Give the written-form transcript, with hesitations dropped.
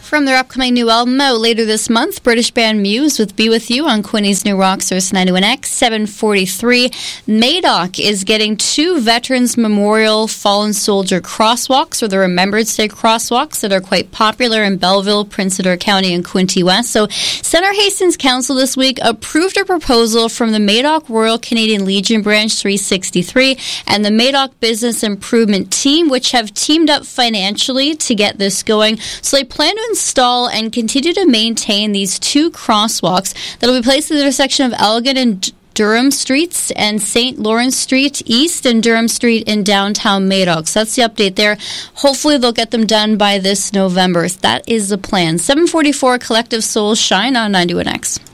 From their upcoming new album out later this month, British band Muse with Be With You on Quinny's New Rock Source 91X, 7:43. Madoc is getting 2 Veterans Memorial Fallen Soldier crosswalks, or the Remembrance Day crosswalks, that are quite popular in Belleville, Prince Edward County, and Quinte West. So Centre Hastings Council this week approved a proposal from the Madoc Royal Canadian Legion Branch 363 and the Madoc Business Improvement Team, which have teamed up financially to get this going. So they plan to install and continue to maintain these 2 crosswalks that will be placed at the intersection of Elgin and Durham Streets and St. Lawrence Street East and Durham Street in downtown Madoc. So that's the update there. Hopefully they'll get them done by this November. That is the plan. 7:44, Collective Souls Shine on 91X.